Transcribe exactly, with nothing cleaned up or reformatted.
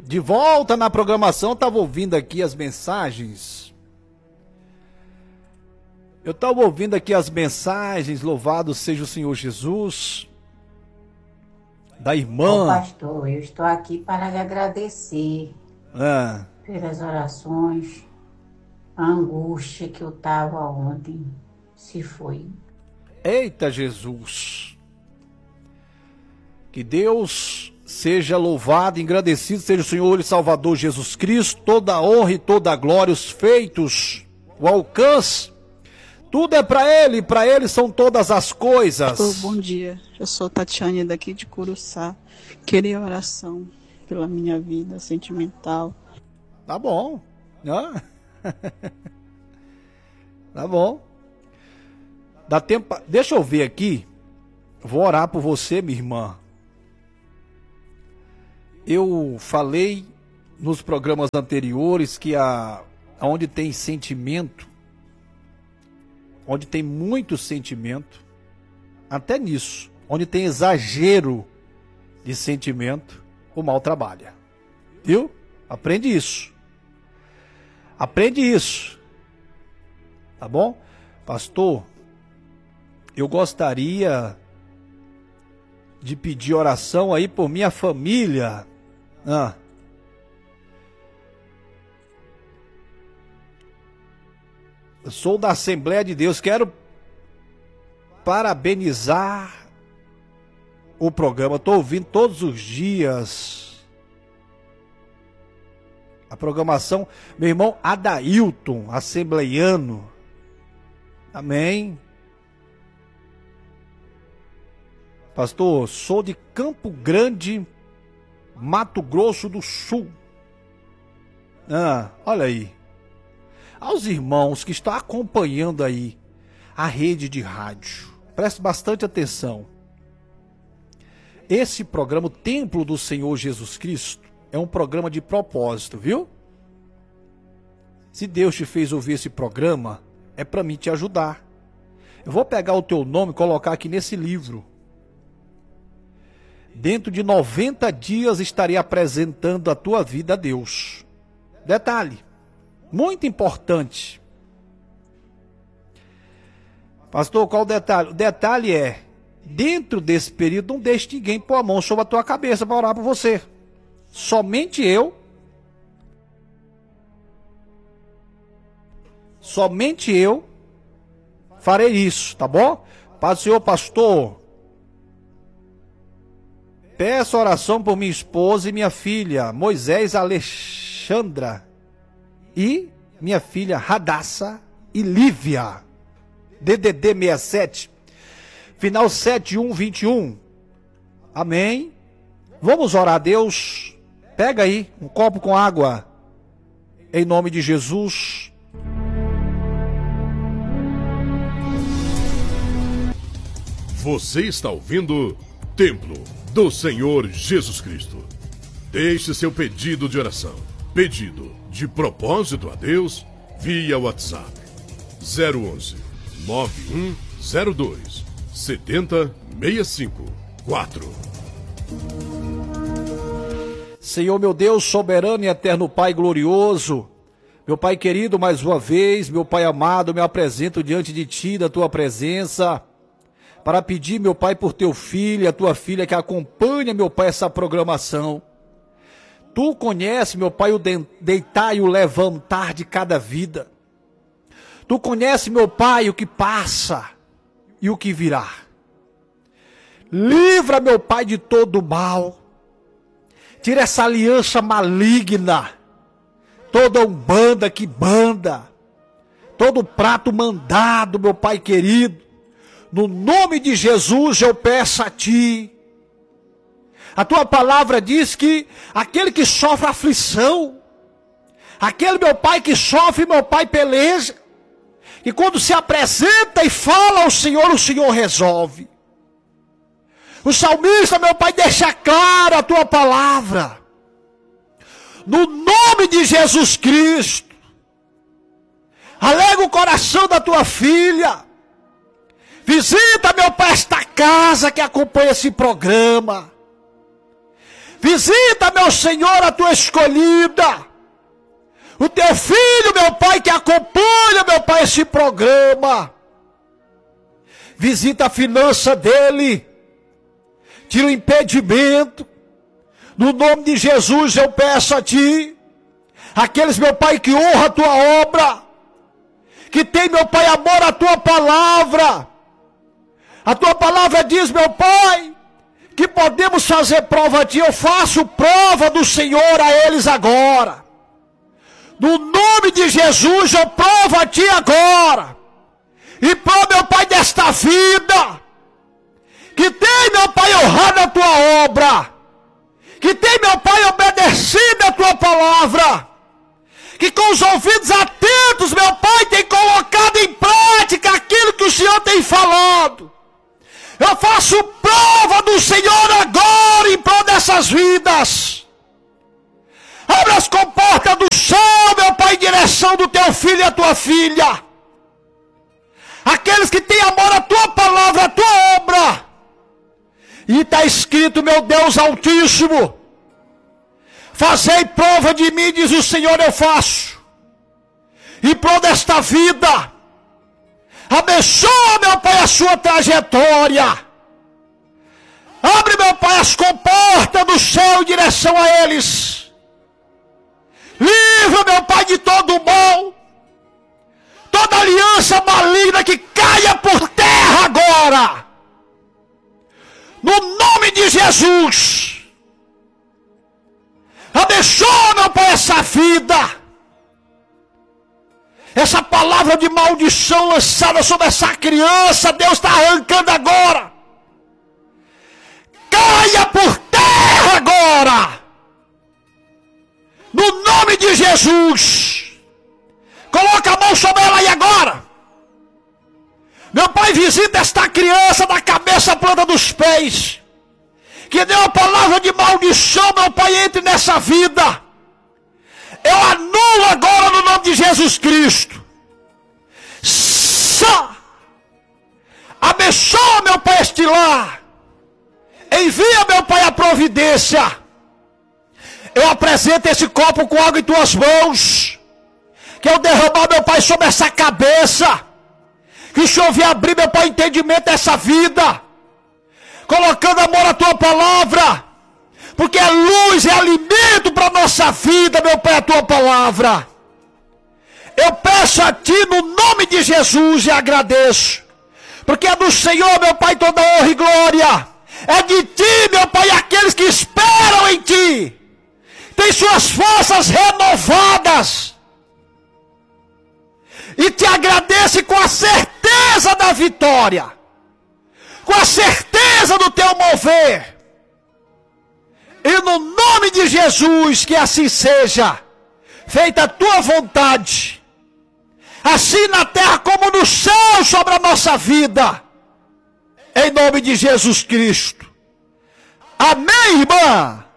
De volta na programação, estava ouvindo aqui as mensagens. Eu estava ouvindo aqui as mensagens, louvado seja o Senhor Jesus. Da irmã. Ô, pastor, eu estou aqui para lhe agradecer Ah. pelas orações. A angústia que eu estava ontem se foi. Eita Jesus. Que Deus seja louvado, engrandecido seja o Senhor e Salvador Jesus Cristo. Toda a honra e toda a glória, os feitos, o alcance, tudo é para Ele, para Ele são todas as coisas. Oh, bom dia, eu sou Tatiane daqui de Curuçá. Queria oração pela minha vida sentimental. Tá bom, ah. Tá bom. Dá tempo, deixa eu ver aqui. Vou orar por você, minha irmã. Eu falei nos programas anteriores que a, onde tem sentimento, onde tem muito sentimento, até nisso, onde tem exagero de sentimento, o mal trabalha. Viu? Aprende isso. Aprende isso. Tá bom? Pastor, eu gostaria de pedir oração aí por minha família. Ah. Eu sou da Assembleia de Deus, quero parabenizar o programa. Estou ouvindo todos os dias a programação. Meu irmão Adailton, assembleiano. Amém. Pastor, sou de Campo Grande, Mato Grosso do Sul. Ah, olha aí. Aos irmãos que estão acompanhando aí a rede de rádio, preste bastante atenção. Esse programa, o Templo do Senhor Jesus Cristo, é um programa de propósito, viu? Se Deus te fez ouvir esse programa, é para mim te ajudar. Eu vou pegar o teu nome e colocar aqui nesse livro. Dentro de noventa dias estarei apresentando a tua vida a Deus. Detalhe, muito importante. Pastor, qual o detalhe? O detalhe é, dentro desse período, não deixe ninguém pôr a mão sobre a tua cabeça para orar por você. Somente eu, somente eu farei isso, tá bom? Paz do Senhor, pastor. Peço oração por minha esposa e minha filha, Moisés Alexandra, e minha filha Radassa e Lívia, D D D sessenta e sete, final sete um vinte e um. Amém. Vamos orar a Deus. Pega aí um copo com água, em nome de Jesus. Você está ouvindo Templo do Senhor Jesus Cristo. Deixe seu pedido de oração, pedido de propósito a Deus, via WhatsApp zero onze, nove um zero dois, sete zero seis cinco quatro. Senhor meu Deus, soberano e eterno Pai glorioso, meu Pai querido, mais uma vez, meu Pai amado, me apresento diante de Ti, da Tua presença, para pedir, meu Pai, por Teu filho, a Tua filha que acompanha, meu Pai, essa programação. Tu conheces, meu Pai, o deitar e o levantar de cada vida. Tu conheces, meu Pai, o que passa e o que virá. Livra, meu Pai, de todo mal. Tira essa aliança maligna. Toda umbanda que banda. Todo prato mandado, meu Pai querido. No nome de Jesus eu peço a Ti. A Tua palavra diz que aquele que sofre aflição, aquele meu Pai que sofre, meu Pai peleja, e quando se apresenta e fala ao Senhor, o Senhor resolve. O salmista, meu Pai, deixa claro a Tua palavra. No nome de Jesus Cristo, alega o coração da Tua filha. Visita, meu Pai, esta casa que acompanha esse programa. Visita, meu Senhor, a tua escolhida. O teu filho, meu Pai, que acompanha, meu Pai, esse programa. Visita a finança dele. Tira o impedimento. No nome de Jesus eu peço a ti. Aqueles, meu Pai, que honram a tua obra. Que tem, meu Pai, amor à tua palavra. A tua palavra diz, meu Pai, que podemos fazer prova de ti. Eu faço prova do Senhor a eles agora. No nome de Jesus eu provo a ti agora. E provo, meu Pai, desta vida. Que tem, meu Pai, honrado a tua obra. Que tem, meu Pai, obedecido a tua palavra. Que com os ouvidos atentos, meu Pai, tem colocado em prática aquilo que o Senhor tem falado. Eu faço prova do Senhor agora em prol dessas vidas. Abre as comportas do céu, meu Pai, em direção do teu filho e a tua filha. Aqueles que têm amor à tua palavra, à tua obra. E está escrito, meu Deus Altíssimo, fazei prova de mim, diz o Senhor, eu faço. E prol desta vida, abençoa, meu Pai, a sua trajetória. Abre, meu Pai, as comportas do céu em direção a eles. Livra, meu Pai, de todo mal. Toda aliança maligna que caia por terra agora. No nome de Jesus. Abençoa, meu Pai, essa vida. Essa palavra de maldição lançada sobre essa criança, Deus está arrancando agora. Caia por terra agora. No nome de Jesus. Coloca a mão sobre ela aí agora. Meu Pai, visita esta criança da cabeça à planta dos pés. Que deu a palavra de maldição, meu Pai, entre nessa vida. Eu anulo agora no nome de Jesus Cristo. Só. Abençoa, meu Pai, este lar. Envia, meu Pai, a providência. Eu apresento esse copo com água em tuas mãos. Que eu derramar, meu Pai, sobre essa cabeça. Que o Senhor venha abrir, meu Pai, entendimento dessa vida. Colocando amor à tua palavra. Porque é luz, é alimento para a nossa vida, meu Pai, a tua palavra. Eu peço a ti no nome de Jesus e agradeço. Porque é do Senhor, meu Pai, toda honra e glória. É de ti, meu Pai, aqueles que esperam em ti. Tem suas forças renovadas. E te agradece com a certeza da vitória. Com a certeza do teu mover. E no nome de Jesus, que assim seja. Feita a tua vontade. Assim na terra como no céu sobre a nossa vida. Em nome de Jesus Cristo. Amém, irmã?